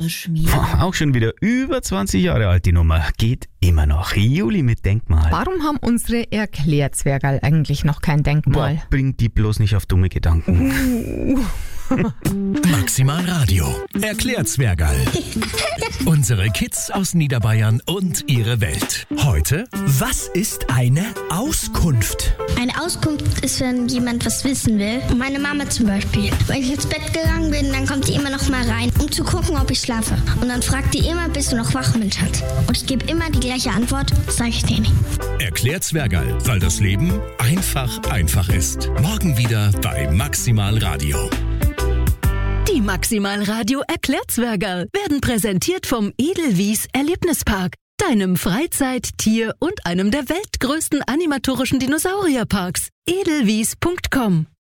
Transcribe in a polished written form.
schmieren. Auch schon wieder über 20 Jahre alt die Nummer. Geht immer noch. Juli mit Denkmal. Warum haben unsere Erklärzwergerl eigentlich noch kein Denkmal? Boah, bring die bloß nicht auf dumme Gedanken. Maximal Radio. Erklärzwergerl. Unsere Kids aus Niederbayern und ihre Welt. Heute, was ist eine Auskunft? Eine Auskunft ist, wenn jemand was wissen will. Meine Mama zum Beispiel. Wenn ich ins Bett gegangen bin, dann kommt die immer noch mal rein, um zu gucken, ob ich schlafe. Und dann fragt die immer, bist du noch wach, mein Schatz? Und ich gebe immer die gleiche Antwort, sag ich dir nicht. Erklärzwergerl, weil das Leben einfach ist. Morgen wieder bei Maximal Radio. Die Maximal Radio Erklärzwergerl werden präsentiert vom Edelwies Erlebnispark, deinem Freizeit-, Tier- und einem der weltgrößten animatorischen Dinosaurierparks. edelwies.com